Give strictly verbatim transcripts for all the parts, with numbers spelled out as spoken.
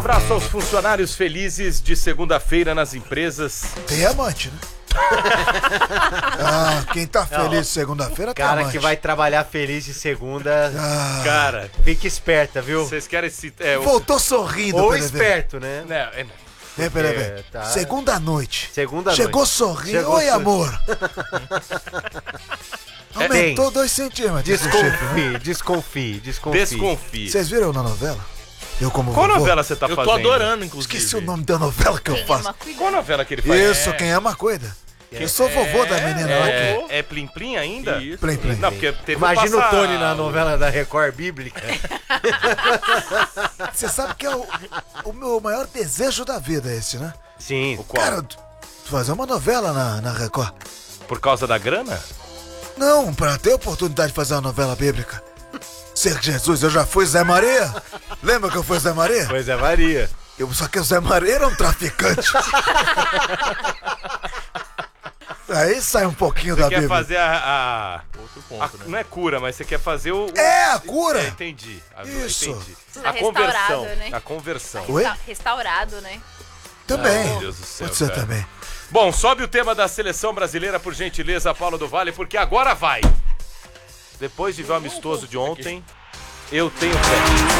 Abraço aos funcionários felizes de segunda-feira nas empresas. Tem amante, né? Ah, quem tá feliz segunda-feira tem Cara amante. que vai trabalhar feliz de segunda, Ah, Cara, fica esperta, viu? vocês querem esse... É, o- voltou sorrindo, Ou P D V. esperto, né? Né, é, É, P D V. É, tá. Segunda noite. Segunda Chegou noite. sorrindo. Chegou Oi, sor- amor. Aumentou Bem, dois centímetros. o chifre, né? Desconfie, desconfie, desconfie. desconfie. Vocês viram na novela? Eu como Qual vovô? novela você tá Eu fazendo? tô adorando, inclusive. Esqueci o nome da novela que eu Quem faço. ama, cuida. Qual novela que ele faz? Isso, É- quem ama, cuida. Eu sou vovô da menina lá que... É, é Plim Plim ainda? Isso. Plim, plim. Não, porque teve Imagina passar- o Tony na novela da Record Bíblica. Você sabe que é o, o meu maior desejo da vida esse, né? Sim. O qual? Cara, tu- fazer uma novela na, na Record. Por causa da grana? Não, pra ter a oportunidade de fazer uma novela bíblica. Ser Jesus, eu já fui Zé Maria. Lembra que eu fui Zé Maria? Pois é, Maria. Eu, só que o Zé Maria era um traficante. Aí sai um pouquinho Você da quer Bíblia. fazer a... a- Outro a- ponto, né? Não é cura, mas você quer fazer o... o- É, a cura. É, entendi. A- Isso. Entendi. Tudo A conversão. restaurado, né? A conversão. Oi? Resta- Restaurado, né? Também. Ai, meu Deus do céu, Pode ser cara. também. Bom, sobe o tema da seleção brasileira, por gentileza, Paulo do Vale, porque agora vai. Depois de ver o amistoso de ontem, eu tenho fé.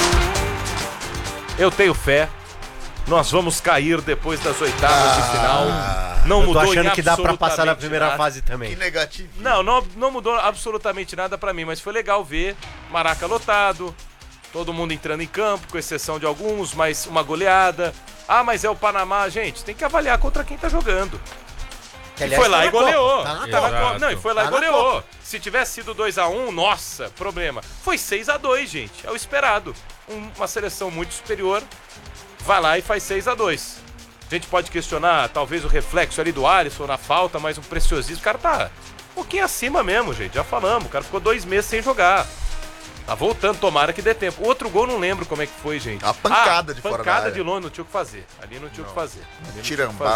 Eu tenho fé. Nós vamos cair depois das oitavas de final. Não Eu tô mudou em achando que dá pra passar na absolutamente primeira nada. fase também. negativo. Não, não, não mudou absolutamente nada pra mim, mas foi legal ver Maraca lotado, todo mundo entrando em campo, com exceção de alguns, mas uma goleada. Ah, mas é o Panamá, gente, tem que avaliar contra quem tá jogando. Que, E aliás, foi lá tá e na Copa. goleou. Tá na Tá na Copa. Copa. Não, e foi lá Tá e na goleou. Se tivesse sido dois a um, nossa, problema. Foi seis a dois, gente. É o esperado. Um- uma seleção muito superior vai lá e faz seis a dois. A gente pode questionar, talvez, o reflexo ali do Alisson na falta, mas um preciosismo. O cara tá um pouquinho acima mesmo, gente. Já falamos. O cara ficou dois meses sem jogar. Tá voltando, tomara que dê tempo. O outro gol não lembro como é que foi, gente. A pancada Ah, de fora da Pancada área. de longe, não tinha o que fazer. Ali não tinha o que fazer. Ali não tinha o que Tirambá. fazer.